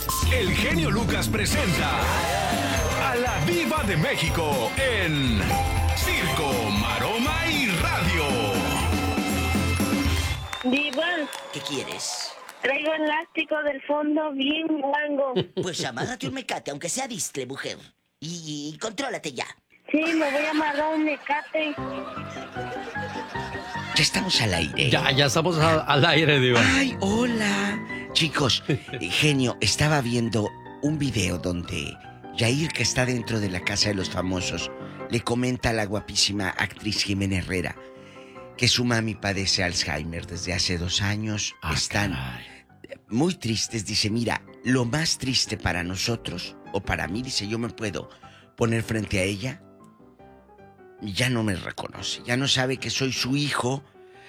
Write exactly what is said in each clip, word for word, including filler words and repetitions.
El genio Lucas presenta a la Diva de México en Circo, Maroma y Radio. Diva, ¿Qué quieres? traigo elástico del fondo bien guango. Pues amárrate un mecate, aunque sea distle, mujer. Y, y contrólate ya. Sí, me voy a amarrar un mecate. Ya estamos al aire. Ya, ya estamos a- al aire, Diva. Ay, hola. Chicos, genio, estaba viendo un video donde Yair, que está dentro de la casa de los famosos, le comenta a la guapísima actriz Jimena Herrera que su mami padece Alzheimer desde hace dos años. Ah, Están caray. muy tristes. Dice, mira, lo más triste para nosotros, o para mí, dice, yo me puedo poner frente a ella y ya no me reconoce, ya no sabe que soy su hijo.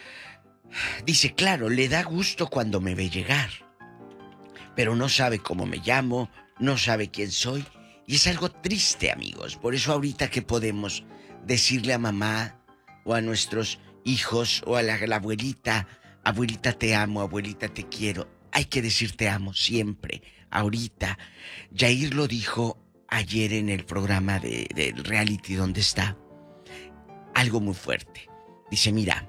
Dice, claro, le da gusto cuando me ve llegar, pero no sabe cómo me llamo, no sabe quién soy. Y es algo triste, amigos. Por eso ahorita que podemos decirle a mamá o a nuestros hijos o a la, a la abuelita, abuelita te amo, abuelita te quiero, hay que decir te amo siempre, ahorita. Yair lo dijo ayer en el programa de, del reality donde está. Algo muy fuerte. Dice, mira,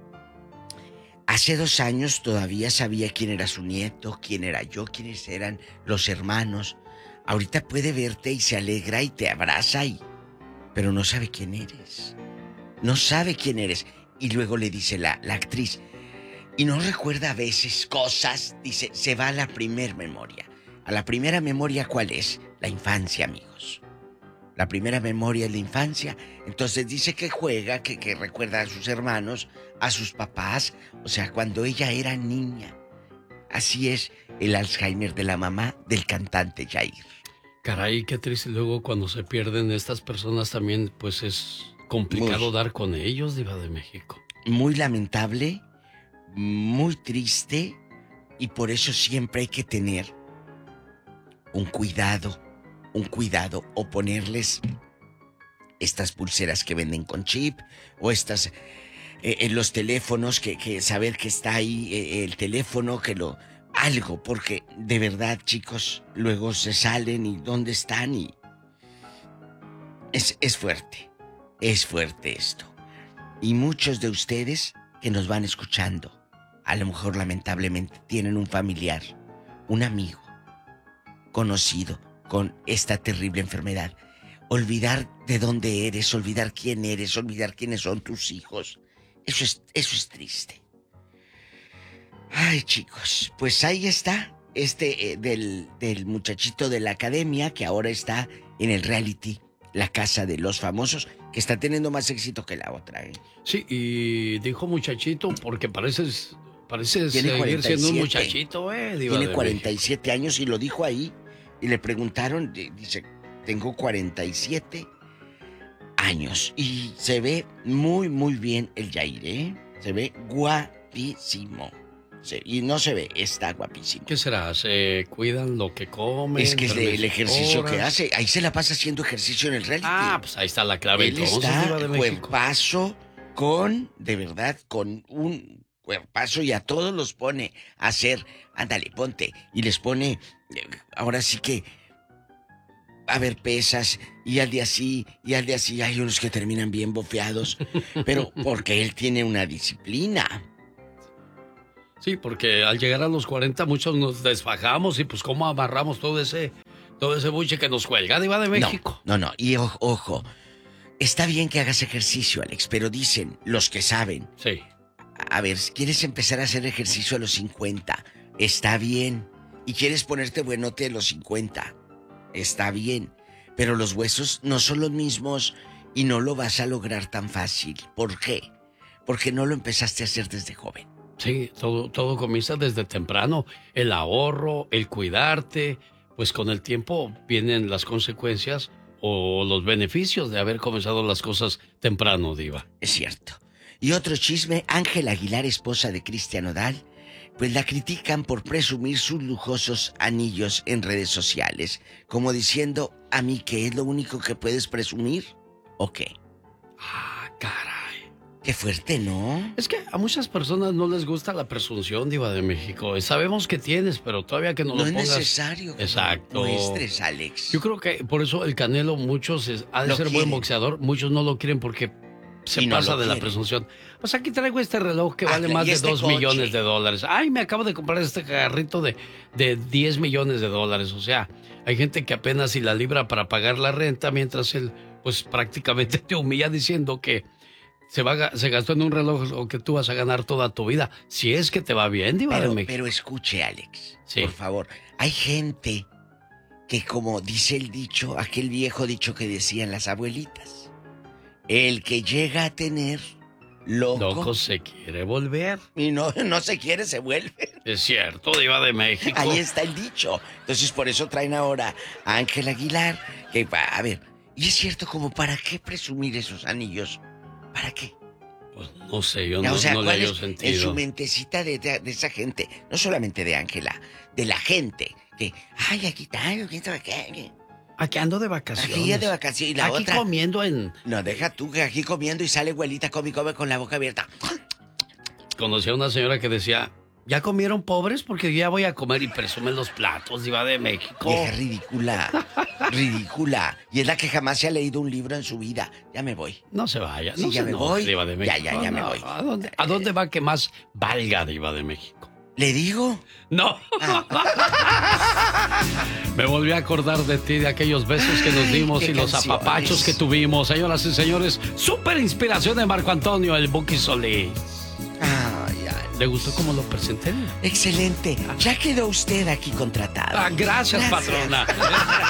hace dos años todavía sabía quién era su nieto, quién era yo, quiénes eran los hermanos. Ahorita puede verte y se alegra y te abraza y... pero no sabe quién eres. No sabe quién eres. Y luego le dice la, la actriz, y no recuerda a veces cosas. Dice, se va a la primer memoria. ¿A la primera memoria cuál es? La infancia, amigos. La primera memoria es la infancia. Entonces dice que juega, que, que recuerda a sus hermanos, a sus papás. O sea, cuando ella era niña. Así es el Alzheimer de la mamá del cantante Yair. Caray, qué triste. Luego cuando se pierden estas personas también, pues es complicado Muy. dar con ellos, Diva de México. Muy lamentable, muy triste, y por eso siempre hay que tener un cuidado, un cuidado, o ponerles estas pulseras que venden con chip, o estas eh, en los teléfonos, que, que saber que está ahí eh, el teléfono, que lo... algo, porque de verdad, chicos, luego se salen y dónde están y... Es, es fuerte, es fuerte esto. Y muchos de ustedes que nos van escuchando, a lo mejor lamentablemente tienen un familiar, un amigo, conocido con esta terrible enfermedad. Olvidar de dónde eres, olvidar quién eres, olvidar quiénes son tus hijos. Eso es, eso es triste. Ay, chicos, pues ahí está este eh, del, del muchachito de la academia que ahora está en el reality La Casa de los Famosos, que está teniendo más éxito que la otra, ¿eh? Sí, y dijo muchachito porque pareces, pareces Tiene seguir cuarenta y siendo un siete. muchachito, eh, Diva Tiene de cuarenta y México. siete años y lo dijo ahí. Y le preguntaron, di- dice, tengo cuarenta y siete años. Y se ve muy, muy bien el Yair, ¿eh? Se ve guapísimo. Sí, y no se ve, está guapísimo. ¿Qué será? ¿Se cuidan lo que comen? Es que es de- el ejercicio que horas? hace. Ahí se la pasa haciendo ejercicio en el reality. Ah, pues ahí está la clave. Él Entonces, está Diva de México. cuerpazo con, de verdad, con un cuerpazo, y a todos los pone a hacer, ándale, ponte, y les pone, eh, ahora sí que, a ver, pesas, y al día sí, y al día sí, hay unos que terminan bien bofeados, pero porque él tiene una disciplina. Sí, porque al llegar a los cuarenta muchos nos desfajamos y pues cómo amarramos todo ese, todo ese buche que nos cuelga, Diva de México. No, no, no, y ojo, ojo, está bien que hagas ejercicio, Alex, pero dicen los que saben, Sí. a ver, si quieres empezar a hacer ejercicio a los cincuenta, está bien. Y quieres ponerte buenote a los cincuenta, está bien. Pero los huesos no son los mismos y no lo vas a lograr tan fácil. ¿Por qué? Porque no lo empezaste a hacer desde joven. Sí, todo, todo comienza desde temprano. El ahorro, el cuidarte, pues con el tiempo vienen las consecuencias o los beneficios de haber comenzado las cosas temprano, Diva. Es cierto. Y otro chisme, Ángela Aguilar, esposa de Cristian Nodal, pues la critican por presumir sus lujosos anillos en redes sociales, como diciendo, ¿a mí qué es lo único que puedes presumir? ¿O qué? Ah, caray. Qué fuerte, ¿no? Es que a muchas personas no les gusta la presunción, Diva de México. Sabemos que tienes, pero todavía que no, no lo es pongas... necesario que Exacto. muestres, Alex. Yo creo que por eso el Canelo, muchos, es- ha de Lo ser quieren. buen boxeador, muchos no lo quieren porque se Y no pasa lo de la quieren. presunción. Pues aquí traigo este reloj que Ah, vale y más de este dos coche. millones de dólares. Ay, me acabo de comprar este carrito de, de diez millones de dólares. O sea, hay gente que apenas si la libra para pagar la renta, mientras él, pues prácticamente te humilla diciendo que se, va, a ga- se gastó en un reloj o que tú vas a ganar toda tu vida. Si es que te va bien, Diva de Pero, México. pero escuche, Alex, Sí. por favor. Hay gente que, como dice el dicho, aquel viejo dicho que decían las abuelitas, el que llega a tener loco, Loco se quiere volver. y no, no se quiere, se vuelve. Es cierto, Diva de México. Ahí está el dicho. Entonces, por eso traen ahora a Ángel Aguilar, que va, a ver, y es cierto, como para qué presumir esos anillos, ¿para qué? Pues no sé, yo Ya, no, o sea, no le ¿cuál hallo es en su sentido. mentecita de, de- de esa gente? No solamente de Ángela, de la gente, que, ay, aquí está, quién sabe qué. Aquí ando de vacaciones. Aquí ya de vacaciones. Y la Aquí otra, comiendo en... no, deja tú que aquí comiendo y sale abuelita, come y come con la boca abierta. Conocí a una señora que decía, ¿ya comieron pobres? Porque yo ya voy a comer y presumen los platos, Diva de México. Vieja ridícula, ridícula. Y es la que jamás se ha leído un libro en su vida. Ya me voy. No se vaya, Sí, no ya se me enoje, voy. Diva de Ya, México. ya, ya me No, voy. ¿A dónde, ¿A dónde va que más valga, Diva de México? ¿Le digo? No. Ah. Me volví a acordar de ti, de aquellos besos que nos Ay, dimos qué y los canciones. apapachos que tuvimos. Señoras y señores, súper inspiración de Marco Antonio, el Buki Solís. Ay, ay. ¿Le gustó cómo lo presenté? Excelente. Ya quedó usted aquí contratado. Ah, gracias, patrona.